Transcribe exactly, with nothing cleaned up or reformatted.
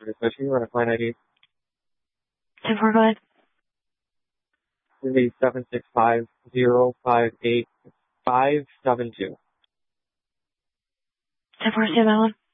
Especially run a flight I D. ten four, go ahead. This is seven six five zero five eight five seven two. ten four, stand by one.